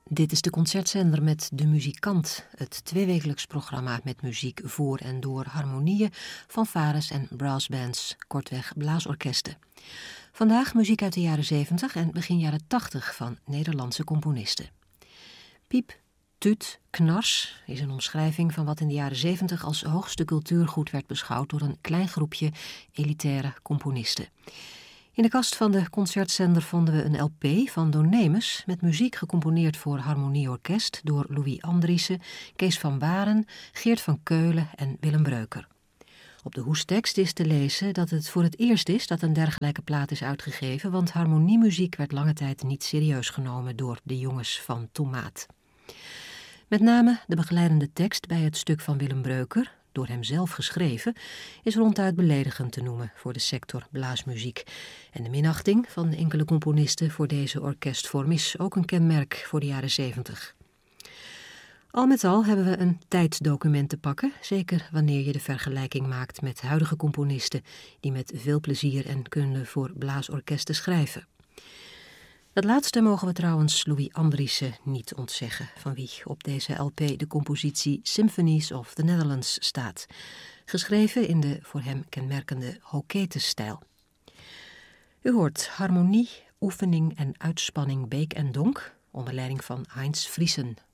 Dit is de concertzender met De Muzikant, het tweewekelijks programma met muziek voor en door harmonieën, fanfares en brassbands, kortweg blaasorkesten. Vandaag muziek uit de jaren 70 en begin jaren 80 van Nederlandse componisten. Piep, tuut, knars is een omschrijving van wat in de jaren 70 als hoogste cultuurgoed werd beschouwd door een klein groepje elitaire componisten. In de kast van de concertzender vonden we een LP van Donemus met muziek gecomponeerd voor harmonieorkest door Louis Andriessen, Kees van Baren, Geert van Keulen en Willem Breuker. Op de hoestekst is te lezen dat het voor het eerst is dat een dergelijke plaat is uitgegeven, want harmoniemuziek werd lange tijd niet serieus genomen door de jongens van Tomaat. Met name de begeleidende tekst bij het stuk van Willem Breuker, door hem zelf geschreven, is ronduit beledigend te noemen voor de sector blaasmuziek. En de minachting van enkele componisten voor deze orkestvorm is ook een kenmerk voor de jaren 70. Al met al hebben we een tijdsdocument te pakken, zeker wanneer je de vergelijking maakt met huidige componisten die met veel plezier en kunde voor blaasorkesten schrijven. Dat laatste mogen we trouwens Louis Andriessen niet ontzeggen, van wie op deze LP de compositie Symphonies of the Netherlands staat, geschreven in de voor hem kenmerkende Hoketes-stijl. U hoort harmonie, oefening en uitspanning Beek en Donk, onder leiding van Heinz Friesen.